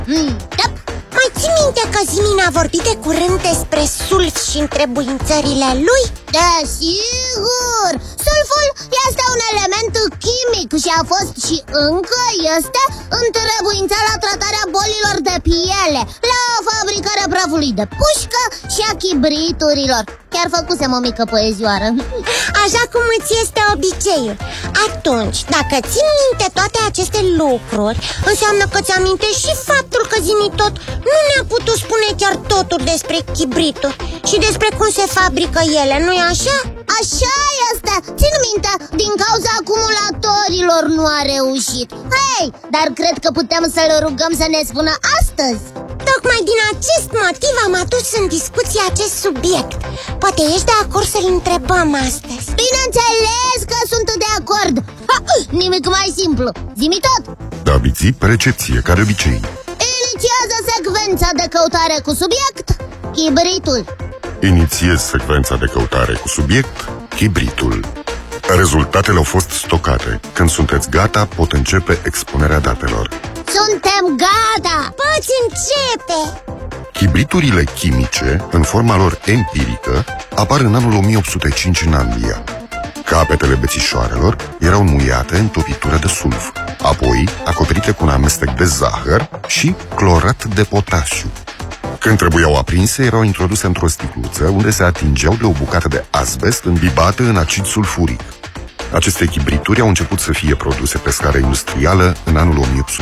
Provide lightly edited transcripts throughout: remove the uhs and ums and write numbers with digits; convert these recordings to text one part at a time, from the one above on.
Da. Mai ții minte că Zimi a vorbit de curând despre sulf și întrebuințările lui? Da, sigur! Sulful este un element chimic și a fost și încă este întrebuințat la tratarea bolilor de piele, la fabricarea prafului de pușcă și a chibriturilor. Chiar făcusem o mică poezioară. Așa cum îți este obiceiul. Atunci, dacă țin minte toate aceste lucruri, înseamnă că ți-amintești și faptul că Zimi tot nu ne-a putut spune chiar totul despre chibrituri și despre cum se fabrică ele, nu-i așa? Așa este! Țin minte, din cauza acumulatorilor nu a reușit. Hei, dar cred că putem să-l rugăm să ne spună astăzi. Tocmai din acest motiv am adus în discuție acest subiect. Poate ești de acord să-l întrebăm astăzi? Bineînțeles că sunt de acord. Nimic mai simplu. Zi-mi tot. Da, Biții, recepție, ca de obicei. Inițiază secvența de căutare cu subiect chibritul. Inițiez secvența de căutare cu subiect chibritul. Rezultatele au fost stocate. Când sunteți gata, pot începe expunerea datelor. Suntem gata! Poți începe! Chibriturile chimice, în forma lor empirică, apar în anul 1805 în Anglia. Capetele bețișoarelor erau înmuiate în topitură de sulf, apoi acoperite cu un amestec de zahăr și clorat de potasiu. Când trebuiau aprinse, erau introduse într-o sticluță unde se atingeau de o bucată de asbest îmbibată în acid sulfuric. Aceste chibrituri au început să fie produse pe scară industrială în anul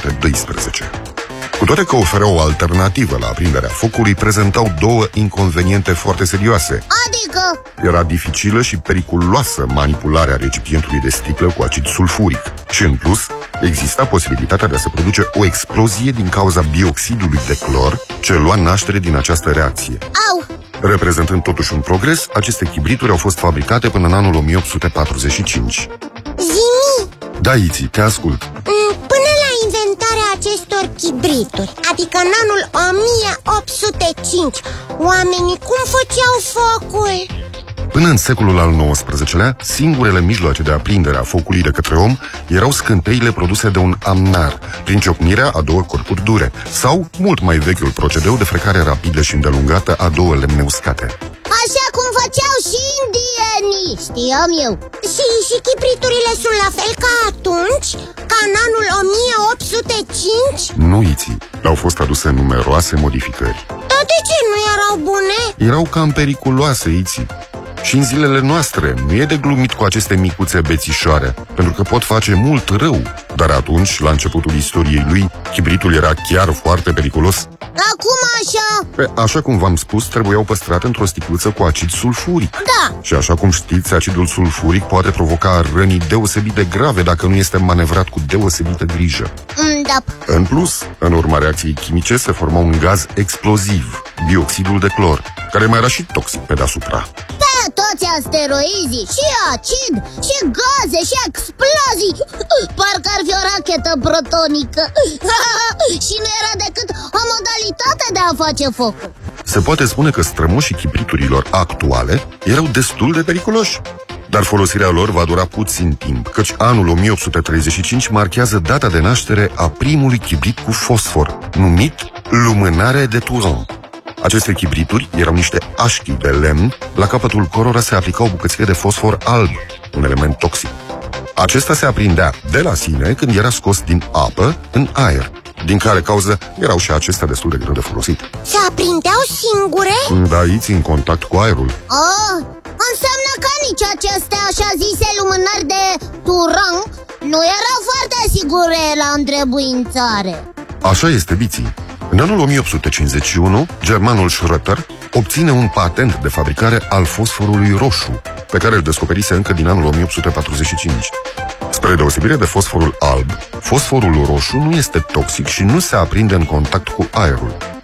1812. Cu toate că ofereau o alternativă la aprinderea focului, prezentau două inconveniente foarte serioase. Adică? Era dificilă și periculoasă manipularea recipientului de sticlă cu acid sulfuric și, în plus, exista posibilitatea de a se produce o explozie din cauza bioxidului de clor ce lua naștere din această reacție. Au! Reprezentând totuși un progres, aceste chibrituri au fost fabricate până în anul 1845. Zimi! Da, Iții, te ascult. Până la inventarea acestor chibrituri, adică în anul 1805, oamenii cum făceau focul? Până în secolul al XIX-lea, singurele mijloace de aprindere a focului de către om erau scânteile produse de un amnar, prin ciocnirea a două corpuri dure, sau, mult mai vechiul procedeu de frecare rapidă și îndelungată a două lemne uscate. Așa cum făceau și indienii, știam eu. Și chibriturile sunt la fel ca atunci? Ca în anul 1805? Nu, Iții, le-au fost aduse numeroase modificări. Dar de ce nu erau bune? Erau cam periculoase, Iții. Și în zilele noastre nu e de glumit cu aceste micuțe bețișoare, pentru că pot face mult rău. Dar atunci, la începutul istoriei lui, chibritul era chiar foarte periculos. Acum așa? Așa cum v-am spus, trebuiau păstrate într-o sticluță cu acid sulfuric. Da. Și așa cum știți, acidul sulfuric poate provoca răni deosebit de grave dacă nu este manevrat cu deosebită grijă. Da. În plus, în urma reacției chimice se forma un gaz exploziv, bioxidul de clor, care mai era și toxic pe deasupra. Pe toți asteroizii, și acid, și gaze, și explozii. Parcă ar fi o rachetă protonică. Și nu era decât o modalitate de a face foc. Se poate spune că strămoșii chibriturilor actuale erau destul de periculoși. Dar folosirea lor va dura puțin timp, căci anul 1835 marchează data de naștere a primului chibrit cu fosfor, numit lumânare de Turon. Aceste chibrituri erau niște așchi de lemn, la capătul cărora se aplicau bucățile de fosfor alb, un element toxic. Acesta se aprindea de la sine când era scos din apă în aer, din care cauză erau și acestea destul de greu de folosit. Se aprindeau singure? Da, aici în contact cu aerul. Înseamnă că nici aceste așa zise lumânări de Turon nu erau foarte sigure la întrebuințare. Așa este, Biții. În anul 1851, germanul Schröter obține un patent de fabricare al fosforului roșu, pe care îl descoperise încă din anul 1845. Spre deosebire de fosforul alb, fosforul roșu nu este toxic și nu se aprinde în contact cu aerul.